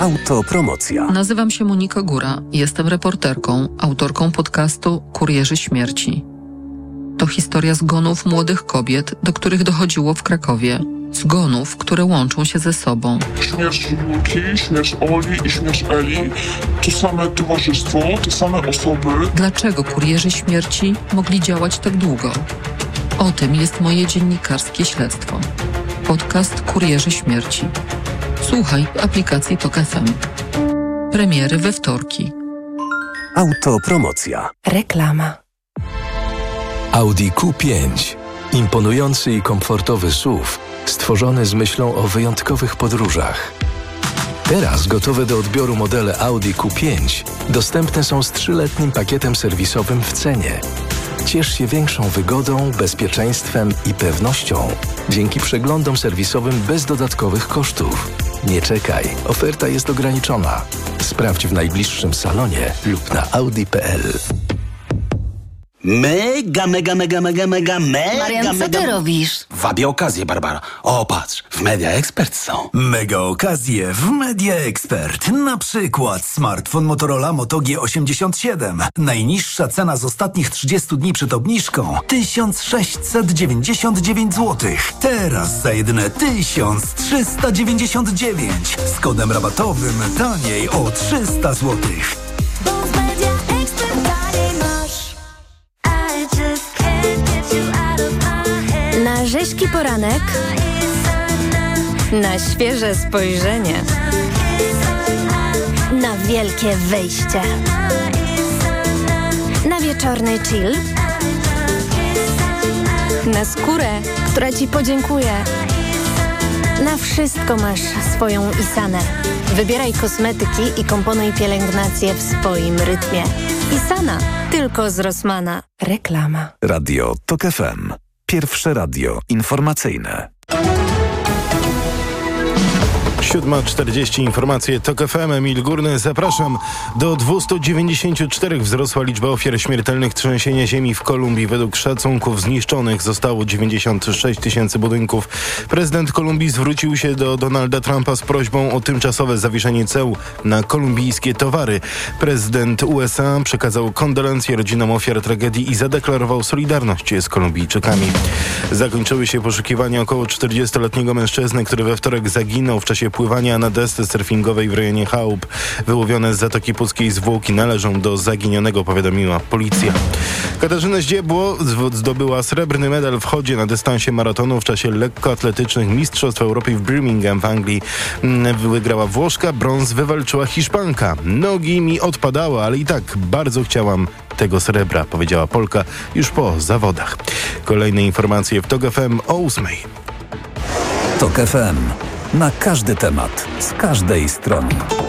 Autopromocja. Nazywam się Monika Góra. Jestem reporterką, autorką podcastu Kurierzy Śmierci. To historia zgonów młodych kobiet, do których dochodziło w Krakowie. Zgonów, które łączą się ze sobą. Śmierć Julki, śmierć Oli i śmierć Eli to same towarzystwo, te same osoby. Dlaczego kurierzy śmierci mogli działać tak długo? O tym jest moje dziennikarskie śledztwo. Podcast Kurierzy Śmierci. Słuchaj w aplikacji TOK FM. Premiery we wtorki. Autopromocja. Reklama. Audi Q5. Imponujący i komfortowy SUV, stworzony z myślą o wyjątkowych podróżach. Teraz gotowe do odbioru modele Audi Q5 dostępne są z 3-letnim pakietem serwisowym w cenie. Ciesz się większą wygodą, bezpieczeństwem i pewnością dzięki przeglądom serwisowym bez dodatkowych kosztów. Nie czekaj, oferta jest ograniczona. Sprawdź w najbliższym salonie lub na audi.pl. Marian, co ty robisz? Wabię okazję, Barbara. O, patrz, w Media Expert są. Mega okazje w Media Expert. Na przykład smartfon Motorola Moto G87. Najniższa cena z ostatnich 30 dni przed obniżką 1699 zł. Teraz za jedyne 1399. Z kodem rabatowym taniej o 300 zł. Na rzeźki poranek, na świeże spojrzenie, na wielkie wyjście, na wieczorny chill, na skórę, która ci podziękuje. Na wszystko masz swoją Isanę. Wybieraj kosmetyki i komponuj pielęgnację w swoim rytmie. Isana, tylko z Rossmana. Reklama. Radio TOK FM. Pierwsze radio informacyjne. 7:40 informacje TOK FM. Emil Górny, zapraszam. Do 294 wzrosła liczba ofiar śmiertelnych trzęsienia ziemi w Kolumbii. Według szacunków zniszczonych zostało 96 tysięcy budynków. Prezydent Kolumbii zwrócił się do Donalda Trumpa z prośbą o tymczasowe zawieszenie ceł na kolumbijskie towary. Prezydent USA przekazał kondolencje rodzinom ofiar tragedii i zadeklarował solidarność z Kolumbijczykami. Zakończyły się poszukiwania około 40-letniego mężczyzny, który we wtorek zaginął w czasie pływania na desce surfingowej w rejonie Chałup. Wyłowione z Zatoki Puckiej zwłoki należą do zaginionego, powiadomiła policja. Katarzyna Zdziebło zdobyła srebrny medal w chodzie na dystansie maratonu w czasie lekkoatletycznych Mistrzostw Europy w Birmingham w Anglii. Wygrała Włoszka, brąz wywalczyła Hiszpanka. Nogi mi odpadały, ale i tak bardzo chciałam tego srebra, powiedziała Polka już po zawodach. Kolejne informacje w TOK FM o 8:00. TOK FM. Na każdy temat, z każdej strony.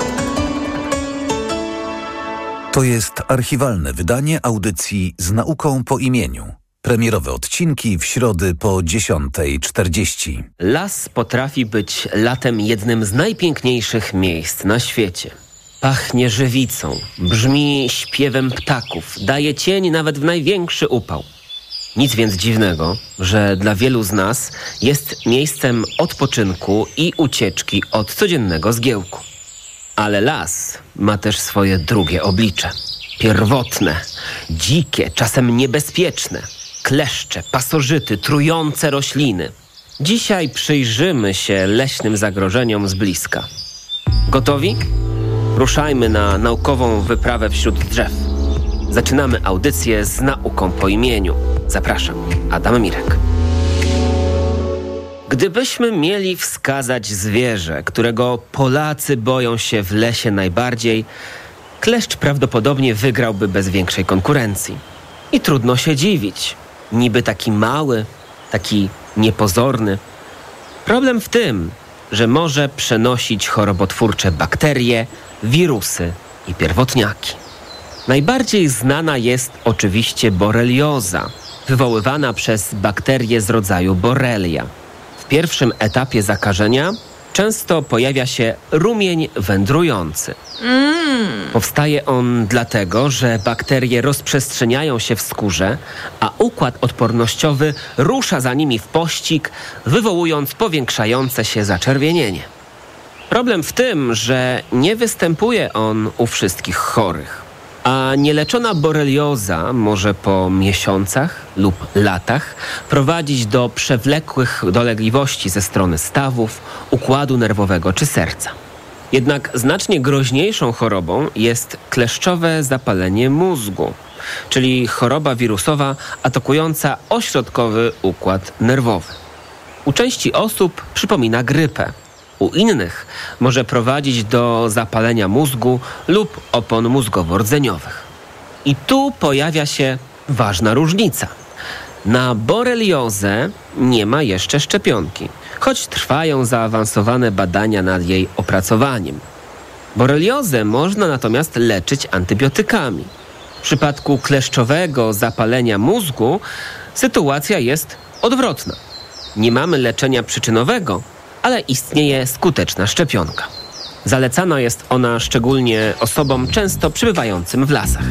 To jest archiwalne wydanie audycji Z nauką po imieniu. Premierowe odcinki w środy po 10:40. Las potrafi być latem jednym z najpiękniejszych miejsc na świecie. Pachnie żywicą, brzmi śpiewem ptaków, daje cień nawet w największy upał. Nic więc dziwnego, że dla wielu z nas jest miejscem odpoczynku i ucieczki od codziennego zgiełku. Ale las ma też swoje drugie oblicze. Pierwotne, dzikie, czasem niebezpieczne. Kleszcze, pasożyty, trujące rośliny. Dzisiaj przyjrzymy się leśnym zagrożeniom z bliska. Gotowi? Ruszajmy na naukową wyprawę wśród drzew. Zaczynamy audycję Z nauką po imieniu. Zapraszam, Adam Mirek. Gdybyśmy mieli wskazać zwierzę, którego Polacy boją się w lesie najbardziej, kleszcz prawdopodobnie wygrałby bez większej konkurencji. I trudno się dziwić. Niby taki mały, taki niepozorny. Problem w tym, że może przenosić chorobotwórcze bakterie, wirusy i pierwotniaki. Najbardziej znana jest oczywiście borelioza, wywoływana przez bakterie z rodzaju Borrelia. W pierwszym etapie zakażenia często pojawia się rumień wędrujący. Powstaje on dlatego, że bakterie rozprzestrzeniają się w skórze, a układ odpornościowy rusza za nimi w pościg, wywołując powiększające się zaczerwienienie. Problem w tym, że nie występuje on u wszystkich chorych, a nieleczona borelioza może po miesiącach lub latach prowadzić do przewlekłych dolegliwości ze strony stawów, układu nerwowego czy serca. Jednak znacznie groźniejszą chorobą jest kleszczowe zapalenie mózgu, czyli choroba wirusowa atakująca ośrodkowy układ nerwowy. U części osób przypomina grypę. U innych może prowadzić do zapalenia mózgu lub opon mózgowo-rdzeniowych. I tu pojawia się ważna różnica. Na boreliozę nie ma jeszcze szczepionki, choć trwają zaawansowane badania nad jej opracowaniem. Boreliozę można natomiast leczyć antybiotykami. W przypadku kleszczowego zapalenia mózgu sytuacja jest odwrotna. Nie mamy leczenia przyczynowego, ale istnieje skuteczna szczepionka. Zalecana jest ona szczególnie osobom często przebywającym w lasach.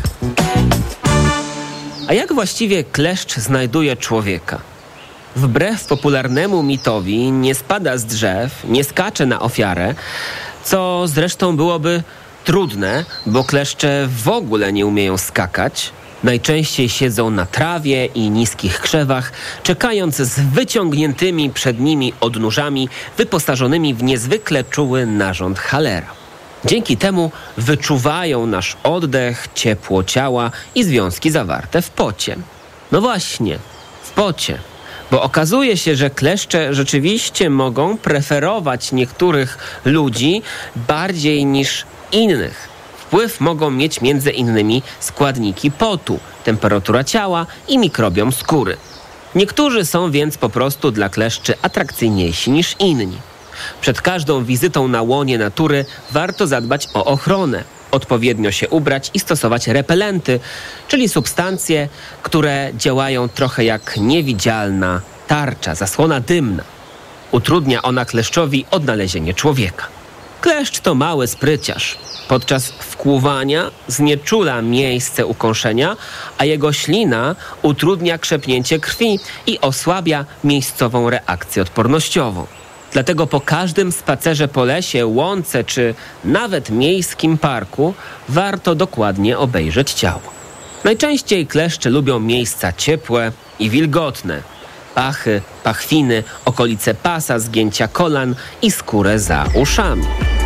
A jak właściwie kleszcz znajduje człowieka? Wbrew popularnemu mitowi nie spada z drzew, nie skacze na ofiarę, co zresztą byłoby trudne, bo kleszcze w ogóle nie umieją skakać. Najczęściej siedzą na trawie i niskich krzewach, czekając z wyciągniętymi przed nimi odnóżami wyposażonymi w niezwykle czuły narząd Hallera. Dzięki temu wyczuwają nasz oddech, ciepło ciała i związki zawarte w pocie. No właśnie, w pocie. Bo okazuje się, że kleszcze rzeczywiście mogą preferować niektórych ludzi bardziej niż innych. Wpływ mogą mieć między innymi składniki potu, temperatura ciała i mikrobiom skóry. Niektórzy są więc po prostu dla kleszczy atrakcyjniejsi niż inni. Przed każdą wizytą na łonie natury warto zadbać o ochronę, odpowiednio się ubrać i stosować repelenty, czyli substancje, które działają trochę jak niewidzialna tarcza, zasłona dymna. Utrudnia ona kleszczowi odnalezienie człowieka. Kleszcz to mały spryciarz. Podczas wkłuwania znieczula miejsce ukąszenia, a jego ślina utrudnia krzepnięcie krwi i osłabia miejscową reakcję odpornościową. Dlatego po każdym spacerze po lesie, łące czy nawet miejskim parku warto dokładnie obejrzeć ciało. Najczęściej kleszcze lubią miejsca ciepłe i wilgotne. Pachy, pachwiny, okolice pasa, zgięcia kolan i skórę za uszami.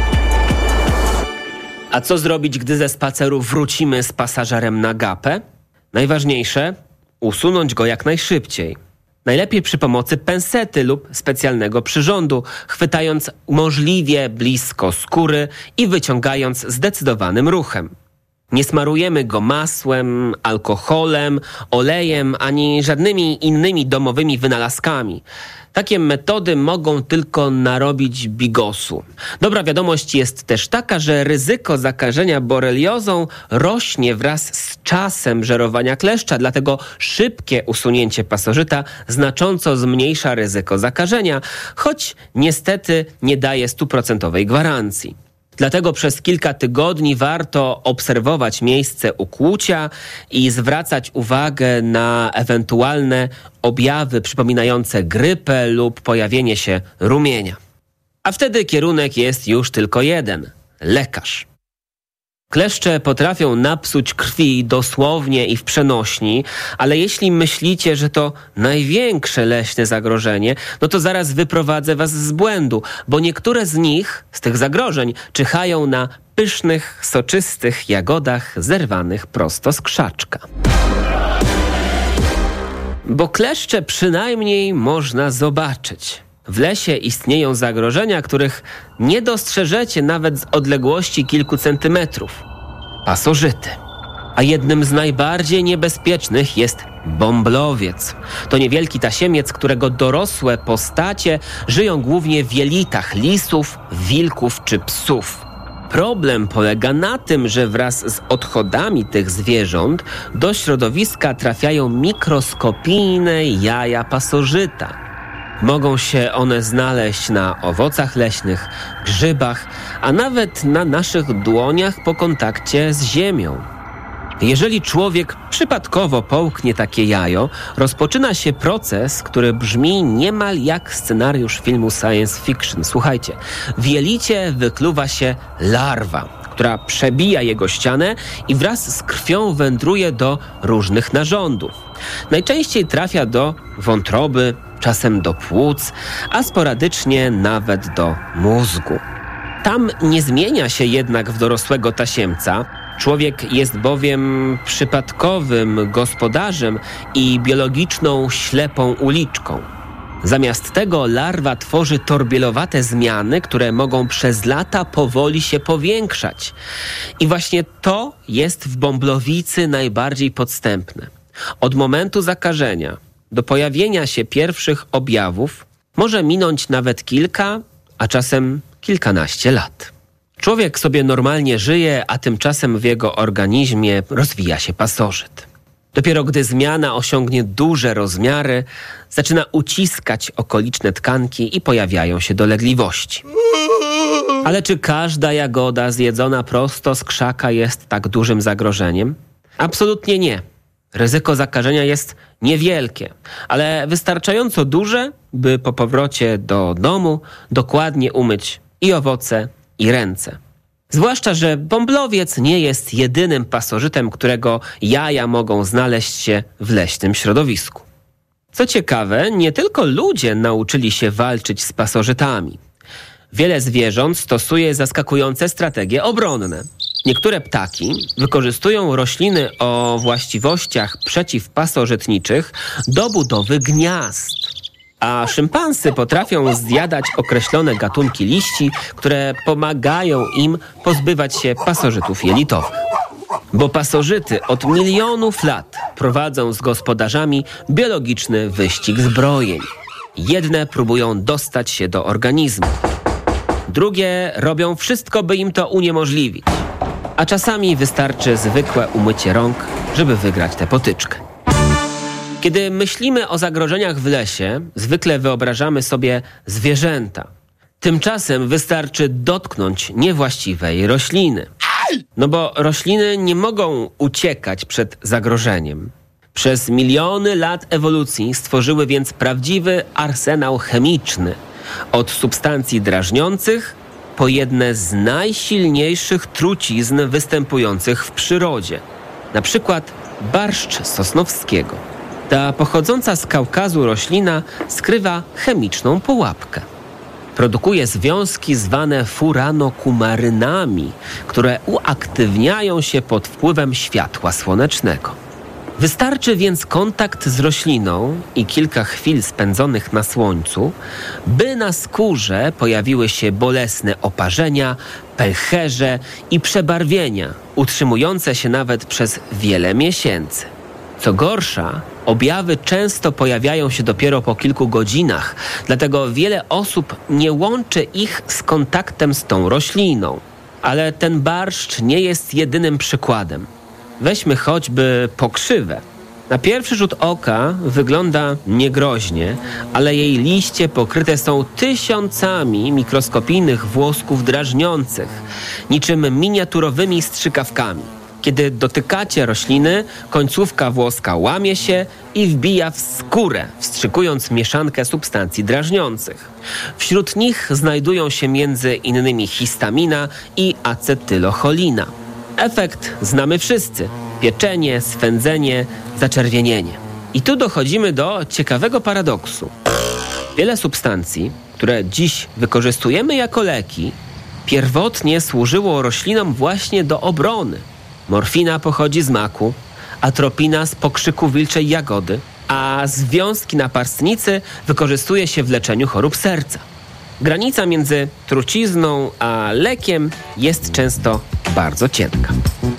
A co zrobić, gdy ze spaceru wrócimy z pasażerem na gapę? Najważniejsze, usunąć go jak najszybciej. Najlepiej przy pomocy pensety lub specjalnego przyrządu, chwytając możliwie blisko skóry i wyciągając zdecydowanym ruchem. Nie smarujemy go masłem, alkoholem, olejem ani żadnymi innymi domowymi wynalazkami. Takie metody mogą tylko narobić bigosu. Dobra wiadomość jest też taka, że ryzyko zakażenia boreliozą rośnie wraz z czasem żerowania kleszcza, dlatego szybkie usunięcie pasożyta znacząco zmniejsza ryzyko zakażenia, choć niestety nie daje 100% gwarancji. Dlatego przez kilka tygodni warto obserwować miejsce ukłucia i zwracać uwagę na ewentualne objawy przypominające grypę lub pojawienie się rumienia. A wtedy kierunek jest już tylko jeden – lekarz. Kleszcze potrafią napsuć krwi dosłownie i w przenośni, ale jeśli myślicie, że to największe leśne zagrożenie, no to zaraz wyprowadzę was z błędu, bo niektóre z nich, z tych zagrożeń, czyhają na pysznych, soczystych jagodach zerwanych prosto z krzaczka. Bo kleszcze przynajmniej można zobaczyć. W lesie istnieją zagrożenia, których nie dostrzeżecie nawet z odległości kilku centymetrów. Pasożyty. A jednym z najbardziej niebezpiecznych jest bąblowiec. To niewielki tasiemiec, którego dorosłe postacie żyją głównie w jelitach lisów, wilków czy psów. Problem polega na tym, że wraz z odchodami tych zwierząt do środowiska trafiają mikroskopijne jaja pasożyta. Mogą się one znaleźć na owocach leśnych, grzybach, a nawet na naszych dłoniach po kontakcie z ziemią. Jeżeli człowiek przypadkowo połknie takie jajo, rozpoczyna się proces, który brzmi niemal jak scenariusz filmu science fiction. Słuchajcie, w jelicie wykluwa się larwa, która przebija jego ścianę i wraz z krwią wędruje do różnych narządów. Najczęściej trafia do wątroby, czasem do płuc, a sporadycznie nawet do mózgu. Tam nie zmienia się jednak w dorosłego tasiemca. Człowiek jest bowiem przypadkowym gospodarzem i biologiczną ślepą uliczką. Zamiast tego larwa tworzy torbielowate zmiany, które mogą przez lata powoli się powiększać. I właśnie to jest w bąblowicy najbardziej podstępne. Od momentu zakażenia do pojawienia się pierwszych objawów może minąć nawet kilka, a czasem kilkanaście lat. Człowiek sobie normalnie żyje, a tymczasem w jego organizmie rozwija się pasożyt. Dopiero gdy zmiana osiągnie duże rozmiary, zaczyna uciskać okoliczne tkanki i pojawiają się dolegliwości. Ale czy każda jagoda zjedzona prosto z krzaka jest tak dużym zagrożeniem? Absolutnie nie. Ryzyko zakażenia jest niewielkie, ale wystarczająco duże, by po powrocie do domu dokładnie umyć i owoce, i ręce. Zwłaszcza, że bąblowiec nie jest jedynym pasożytem, którego jaja mogą znaleźć się w leśnym środowisku. Co ciekawe, nie tylko ludzie nauczyli się walczyć z pasożytami. Wiele zwierząt stosuje zaskakujące strategie obronne. Niektóre ptaki wykorzystują rośliny o właściwościach przeciwpasożytniczych do budowy gniazd. A szympansy potrafią zjadać określone gatunki liści, które pomagają im pozbywać się pasożytów jelitowych. Bo pasożyty od milionów lat prowadzą z gospodarzami biologiczny wyścig zbrojeń. Jedne próbują dostać się do organizmu. Drugie robią wszystko, by im to uniemożliwić. A czasami wystarczy zwykłe umycie rąk, żeby wygrać tę potyczkę. Kiedy myślimy o zagrożeniach w lesie, zwykle wyobrażamy sobie zwierzęta. Tymczasem wystarczy dotknąć niewłaściwej rośliny. No bo rośliny nie mogą uciekać przed zagrożeniem. Przez miliony lat ewolucji stworzyły więc prawdziwy arsenał chemiczny. Od substancji drażniących po jedne z najsilniejszych trucizn występujących w przyrodzie. Na przykład barszcz sosnowskiego. Ta pochodząca z Kaukazu roślina skrywa chemiczną pułapkę. Produkuje związki zwane furanokumarynami, które uaktywniają się pod wpływem światła słonecznego. Wystarczy więc kontakt z rośliną i kilka chwil spędzonych na słońcu, by na skórze pojawiły się bolesne oparzenia, pęcherze i przebarwienia, utrzymujące się nawet przez wiele miesięcy. Co gorsza, objawy często pojawiają się dopiero po kilku godzinach, dlatego wiele osób nie łączy ich z kontaktem z tą rośliną. Ale ten barszcz nie jest jedynym przykładem. Weźmy choćby pokrzywę. Na pierwszy rzut oka wygląda niegroźnie, ale jej liście pokryte są tysiącami mikroskopijnych włosków drażniących, niczym miniaturowymi strzykawkami. Kiedy dotykacie rośliny, końcówka włoska łamie się i wbija w skórę, wstrzykując mieszankę substancji drażniących. Wśród nich znajdują się między innymi histamina i acetylocholina. Efekt znamy wszyscy. Pieczenie, swędzenie, zaczerwienienie. I tu dochodzimy do ciekawego paradoksu. Wiele substancji, które dziś wykorzystujemy jako leki, pierwotnie służyło roślinom właśnie do obrony. Morfina pochodzi z maku, atropina z pokrzyku wilczej jagody, a związki naparstnicy wykorzystuje się w leczeniu chorób serca. Granica między trucizną a lekiem jest często bardzo cienka.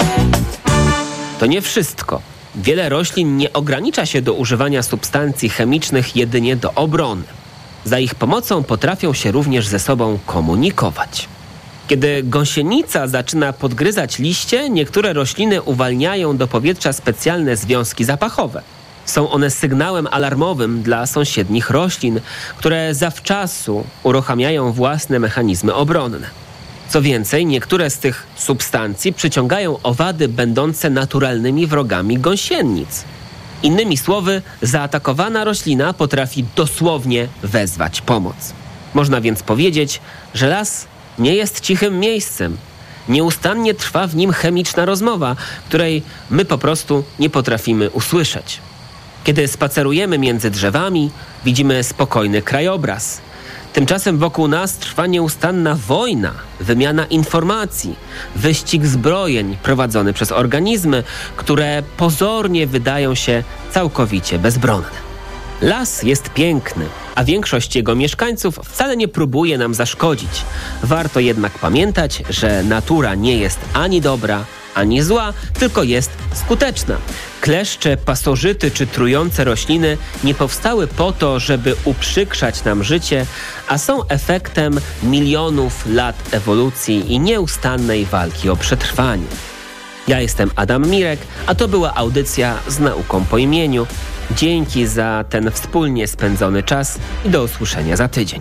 To nie wszystko. Wiele roślin nie ogranicza się do używania substancji chemicznych jedynie do obrony. Za ich pomocą potrafią się również ze sobą komunikować. Kiedy gąsienica zaczyna podgryzać liście, niektóre rośliny uwalniają do powietrza specjalne związki zapachowe. Są one sygnałem alarmowym dla sąsiednich roślin, które zawczasu uruchamiają własne mechanizmy obronne. Co więcej, niektóre z tych substancji przyciągają owady będące naturalnymi wrogami gąsienic. Innymi słowy, zaatakowana roślina potrafi dosłownie wezwać pomoc. Można więc powiedzieć, że las nie jest cichym miejscem. Nieustannie trwa w nim chemiczna rozmowa, której my po prostu nie potrafimy usłyszeć. Kiedy spacerujemy między drzewami, widzimy spokojny krajobraz. Tymczasem wokół nas trwa nieustanna wojna, wymiana informacji, wyścig zbrojeń prowadzony przez organizmy, które pozornie wydają się całkowicie bezbronne. Las jest piękny, a większość jego mieszkańców wcale nie próbuje nam zaszkodzić. Warto jednak pamiętać, że natura nie jest ani dobra, ani zła, tylko jest skuteczna. Kleszcze, pasożyty czy trujące rośliny nie powstały po to, żeby uprzykrzać nam życie, a są efektem milionów lat ewolucji i nieustannej walki o przetrwanie. Ja jestem Adam Mirek, a to była audycja z nauką po imieniu. Dzięki za ten wspólnie spędzony czas i do usłyszenia za tydzień.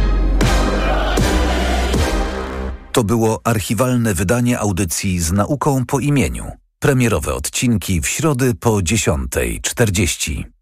To było archiwalne wydanie audycji z nauką po imieniu. Premierowe odcinki w środę po 10:40.